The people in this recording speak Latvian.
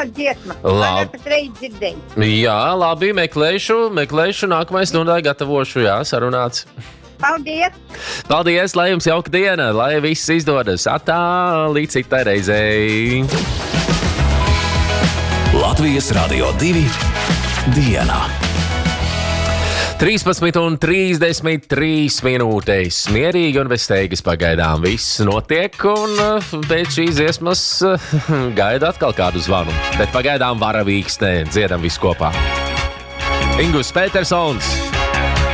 kāda dziesma. Labi. Pat reiz dzirdēju. Jā, labi, meklēšu, nākamais stundai gatavošu, jā, sarunāts. Paldies! Paldies, lai jums jauka diena, lai viss izdodas. Atā, līdz citai reizei. Latvijas Radio 2 diena. 13:33 minūtes. Mierīgi un bez steigas pagaidām viss notiek, un pēc šīs dziesmas gaida atkal kādu zvanu. Bet pagaidām varavīkstē dziedam visu kopā. Ingus Petersons.